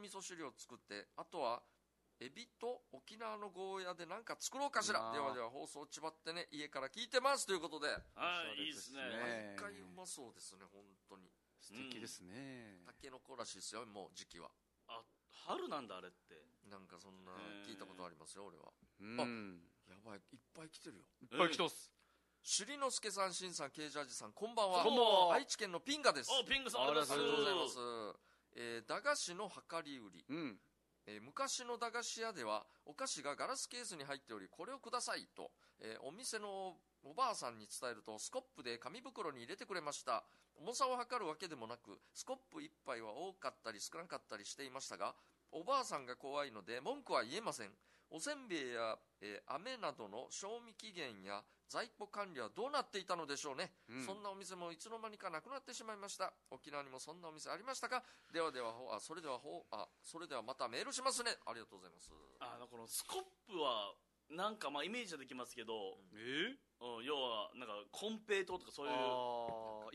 味噌汁を作って、あとはエビと沖縄のゴーヤで何か作ろうかしら。ではでは放送ちばってね、家から聞いてますということで、 いいですね。 毎回うまそうですね、本当に素敵ですね。 タケノコらしいですよ、もう時期は。 春なんだあれって。 なんかそんな聞いたことありますよ、俺は。やばい、いっぱい来てるよ。 いっぱい来てます。 朱里之助さん、しんさん、ケイジャージさん、こんばんは。 こんばんは。 愛知県のピンガです。 ピンガさん、ありがとうございます。駄菓子の量り売り。昔の駄菓子屋ではお菓子がガラスケースに入っており、これをくださいと、お店のおばあさんに伝えると、スコップで紙袋に入れてくれました。重さを測るわけでもなく、スコップ1杯は多かったり少なかったりしていましたが、おばあさんが怖いので文句は言えません。おせんべいや、飴などの賞味期限や在庫管理はどうなっていたのでしょうね。そんなお店もいつの間にかなくなってしまいました。沖縄にもそんなお店ありましたか。ではでは、それではまたメールしますね。ありがとうございます。 このスコップはなんかイメージはできますけど、要はなんかコンペイトーとかそういう、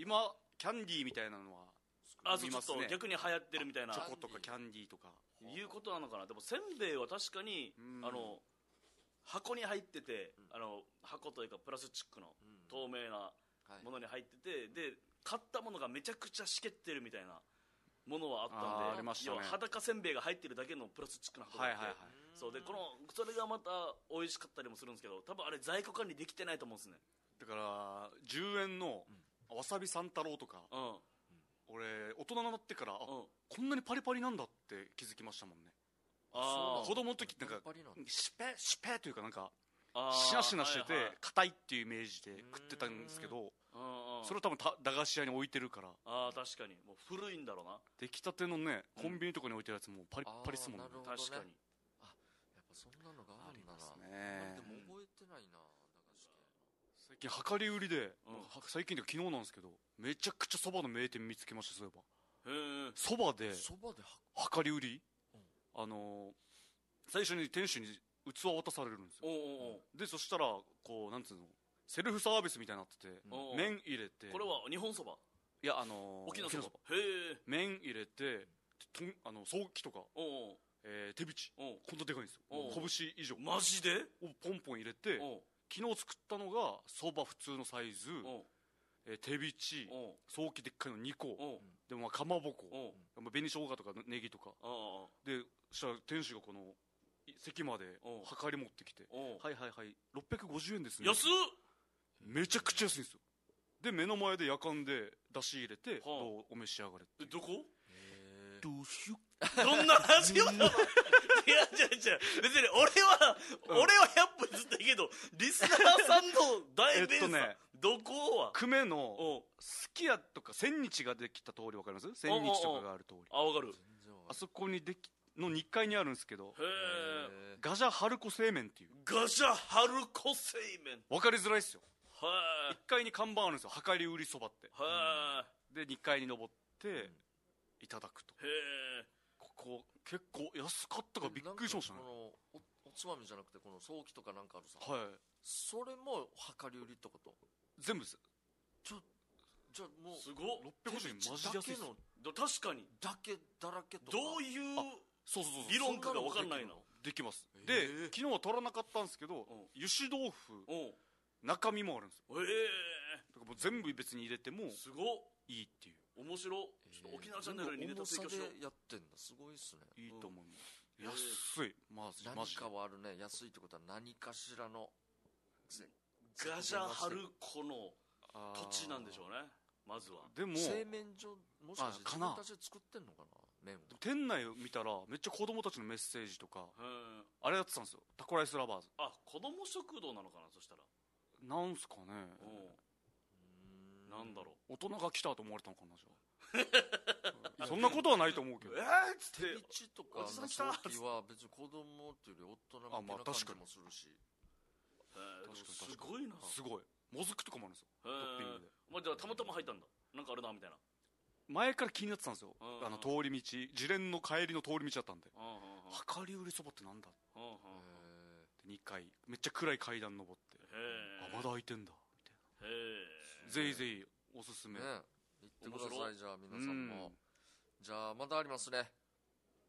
今キャンディーみたいなのはちょっと逆に流行ってるみたいな、 チョコとかキャンディーとかいうことなのかな。でもせんべいは確かに箱に入ってて、箱というかプラスチックの透明なものに入ってて、で買ったものがめちゃくちゃしけってるみたいなものはあったんで、要は裸せんべいが入ってるだけのプラスチックの箱があって、そうでそれがまた美味しかったりもするんですけど、多分あれ在庫管理できてないと思うんですね。 だから10円のわさび三太郎とか、俺大人になってからこんなにパリパリなんだって気づきましたもんね。子供の時ってなんかシュペというかなんかシナシナしてて硬いっていうイメージで食ってたんですけど、それを多分駄菓子屋に置いてるから。 確かにもう古いんだろうな。 出来たてのねコンビニとかに置いてるやつもパリッパリっすもんね。 確かにやっぱそんなのがあるんだな。でも覚えてないな、駄菓子系。 最近量り売りで、最近で昨日なんですけど、めちゃくちゃそばの名店見つけました。そういえばそばで量り売り、最初に店主に器を渡されるんですよ。でそしたらこうなんつうの、セルフサービスみたいになってて、麺入れて、 これは日本そば、 いや沖縄そば、 麺入れてソーキとか手びち、こんなでかいんですよ。拳以上マジでをポンポン入れて、昨日作ったのがそば普通のサイズ、手びち、ソーキでっかいの2個でもかまぼこ、紅生姜とかネギとかで、そしたら店主がこの席まで量り持ってきて、はい650円ですね。 安っ。 めちゃくちゃ安いんですよ。で目の前でやかんで出し入れて、どうお召し上がれって。 どこどうしよどんな味なの。違う別に俺は100分ずっといいけど、リスナーさんの大ベースどこは久米のすき家とか千日ができた通り分かります？千日とかがある通り。 分かる。 あそこにの2階にあるんですけど、ガジャ春子製麺っていう。 ガジャ春子製麺分かりづらいっすよ。1階に看板あるんですよ、量り売りそばって。で2階に登っていただくと。ここ結構安かったからびっくりしましたね。 おつまみじゃなくてこのソーキとかなんかあるさ、 それも量り売りってこと？ 全部です。 じゃあもうすごっ。 650円マジで安いっす。 確かにだらけとかどういう理論かが分かんないの。 できます。で昨日は取らなかったんですけど、油脂豆腐中身もあるんですよ。だからもう全部別に入れてもすごっいいっていう。 面白。ちょっと沖縄チャンネルにネタ追加しよう。 やってんだ、すごいっすね。 いいと思います。安い。マジ何かはあるね。安いってことは何かしらのガジャ春子の土地なんでしょうね。まずはでも製麺所もしかして自分たちで作ってんのかな、麺を。 店内を見たらめっちゃ子供たちのメッセージとかあれやってたんですよ。タコライスラバーズ。 子供食堂なのかな。そしたらなんすかね。 なんだろう、大人が来たと思われたのかな。じゃあそんなことはないと思うけど。 手びちとかのソーキは別に子供っていうより大人向けな感じもするし。 すごいな。 すごい。もずくとかもあるんですよ、トッピングで。 じゃあたまたま入ったんだ。なんかあるなみたいな。 前から気になってたんですよ。通り道、自連の帰りの通り道だったんで、量り売りそばってなんだ。2階めっちゃ暗い階段登って、まだ開いてんだみたいな。ぜひぜひおすすめ、 行ってください。じゃあ皆さんも。じゃあまだありますね。